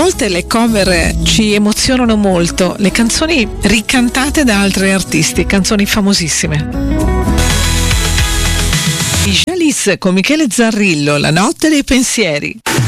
volte le cover ci emozionano molto, le canzoni ricantate da altri artisti, canzoni famosissime. I Jalis con Michele Zarrillo, La notte dei pensieri.